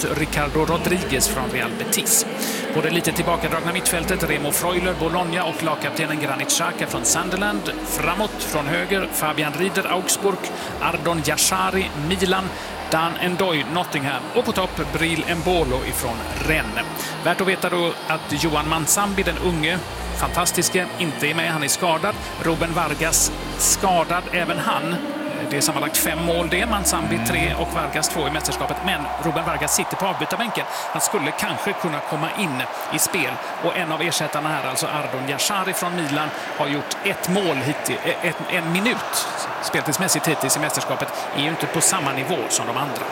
mot Ricardo Rodriguez från Real Betis. På det lite tillbakadragna mittfältet Remo Freuler, Bologna och lagkaptenen Granit Xhaka från Sunderland. Framåt från höger Fabian Rieder, Augsburg, Ardon Yashari, Milan, Dan Ndoye, Nottingham och på topp Bril Embolo ifrån Rennes. Värt att veta då att Johan Mansambi, den unge fantastiske, inte är med. Han är skadad. Ruben Vargas skadad även han. Det är sammanlagt 5 mål det. Mansambi 3 och Vargas 2 i mästerskapet. Men Ruben Vargas sitter på avbytarbänken. Han skulle kanske kunna komma in i spel. Och en av ersättarna här, alltså Ardon Yashari från Milan, har gjort 1 mål hittills. En minut speltidsmässigt hittills i mästerskapet. Är ju inte på samma nivå som de andra.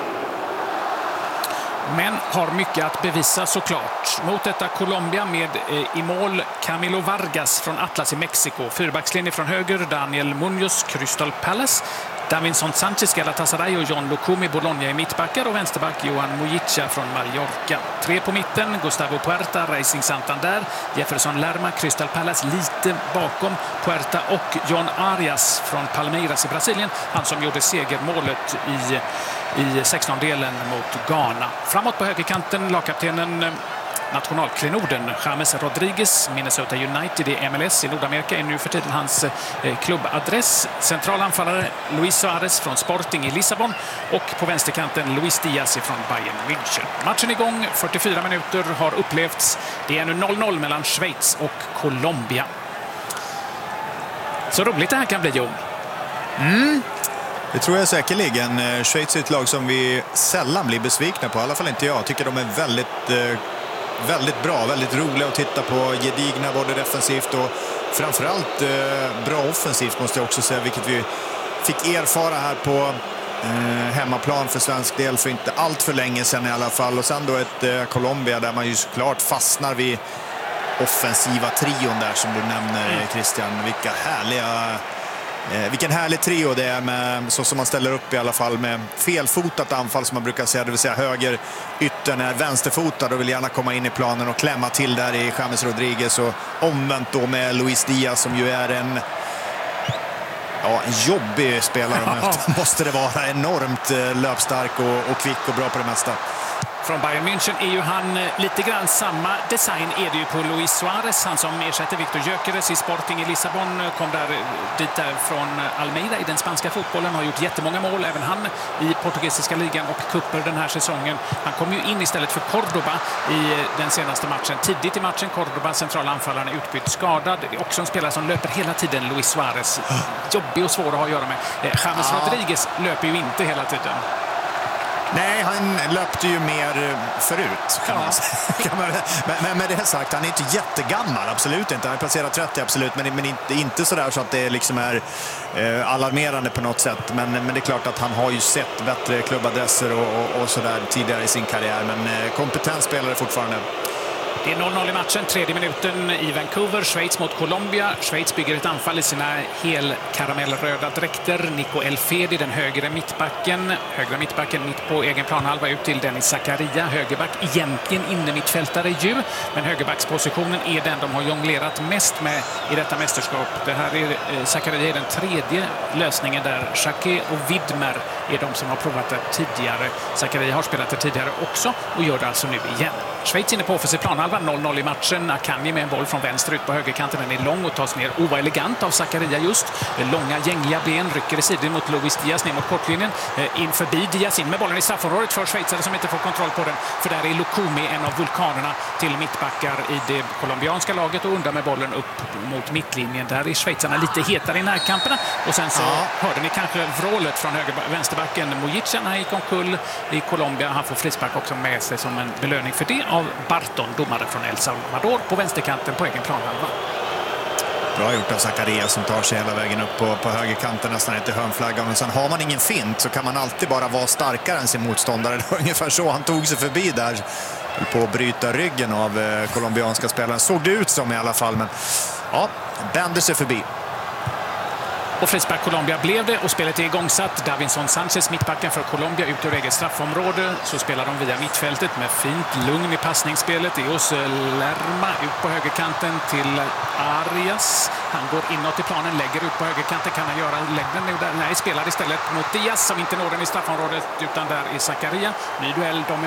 Men har mycket att bevisa såklart. Mot detta Colombia med i mål Camilo Vargas från Atlas i Mexiko. Fyrbackslinje från höger Daniel Munoz, Crystal Palace. Davinson Sanchez, Galatasaray och John Lukumi, Bologna i mittbackar och vänsterback Johan Mujica från Mallorca. 3 på mitten, Gustavo Puerta, Racing Santander, Jefferson Lerma, Crystal Palace lite bakom Puerta och John Arias från Palmeiras i Brasilien. Han som gjorde segermålet i 16-delen mot Ghana. Framåt på högerkanten, lagkaptenen nationalklenoden James Rodriguez, Minnesota United i MLS i Nordamerika är nu för tiden hans klubbadress. Centralanfallare Luis Suarez från Sporting i Lissabon och på vänsterkanten Luis Diaz från Bayern München. Matchen igång, 44 minuter har upplevts. Det är nu 0-0 mellan Schweiz och Colombia. Så roligt det här kan bli, Jon. Det tror jag säkerligen. Schweiz är ett lag som vi sällan blir besvikna på. I alla fall inte jag. Jag tycker de är väldigt bra, väldigt roliga att titta på, gedigna både defensivt och framförallt bra offensivt måste jag också säga, vilket vi fick erfara här på hemmaplan för svensk del för inte allt för länge sedan i alla fall. Och sen då ett Colombia där man ju såklart fastnar vid offensiva trion där som du nämner, Christian. Vilken härlig trio det är med, så som man ställer upp i alla fall med felfotat anfall som man brukar säga, det vill säga höger yttern är vänsterfotad och vill gärna komma in i planen och klämma till där i James Rodriguez, och omvänt då med Luis Diaz som ju är en jobbig spelare att möta. Måste det vara enormt löpstark och kvick och bra på det mesta. Från Bayern München är ju han lite grann samma design är det ju på Luis Suarez, han som ersätter Victor Gyökeres i Sporting i Lissabon, kom dit där från Almeida i den spanska fotbollen, har gjort jättemånga mål, även han i portugisiska ligan och kupper den här säsongen. Han kom ju in istället för Cordoba i den senaste matchen. Tidigt i matchen, Cordoba, centralanfallaren, är utbytt skadad. Det är också en spelare som löper hela tiden, Luis Suarez. Jobbig och svår att ha att göra med. James Rodriguez löper ju inte hela tiden. Nej, han löpte ju mer förut kan man säga. Men med det sagt, han är inte jättegammal, absolut inte. Han är passerat 30, absolut, men inte sådär så att det liksom är alarmerande på något sätt. Men det är klart att han har ju sett bättre klubbadresser och sådär tidigare i sin karriär. Men kompetent spelare fortfarande. Det är 0-0 i matchen, 3:e minuten i Vancouver. Schweiz mot Colombia. Schweiz bygger ett anfall i sina helkaramellröda dräkter. Nico Elfedi, den högra mittbacken mitt på egen planhalva ut till Dennis Zakaria. Högerback, egentligen inne mittfältare ju. Men högerbackspositionen är den de har jonglerat mest med i detta mästerskap. Det här är Zakaria är den 3:e lösningen där. Jacquet och Widmer är de som har provat det tidigare. Zakaria har spelat det tidigare också och gör det alltså nu igen. Schweiz inne på offensiv planhalva, 0-0 i matchen. Akanji med en boll från vänster ut på högerkanten. Den är lång och tas ner elegant av Zakaria just. Långa, gängliga ben, rycker i sidan mot Luis Diaz ner mot kortlinjen. In förbi Diaz, in med bollen i straffområdet för schweizare som inte får kontroll på den. För där är Lukumi en av vulkanerna till mittbackar i det colombianska laget och undan med bollen upp mot mittlinjen. Där är schweizarna lite hetare i närkamperna. Och sen så hörde ni kanske vrålet från vänsterbacken Mujica när han gick omkull i Colombia. Han får frispark också med sig som en belöning för det av Barton, domare från El Salvador, på vänsterkanten på egen planhalva. Bra gjort av Zakaria som tar sig hela vägen upp på högerkanten nästan inte hörnflaggan. Och sen har man ingen fint så kan man alltid bara vara starkare än sin motståndare. Det var ungefär så han tog sig förbi där på att bryta ryggen av colombianska spelaren. Såg det ut som i alla fall, men bänder sig förbi. Och frispark Colombia blev det och spelet är igångsatt. Davinson Sanchez, mittbacken för Colombia, ut ur eget straffområde. Så spelar de via mittfältet med fint lugn i passningsspelet. Eos Lerma ut på högerkanten till Arias. Han går inåt i planen, lägger ut på högerkanten. Kan han göra längden nu där? Nej, spelar istället mot Diaz som inte når den i straffområdet utan där i Zakaria. Ny duell dem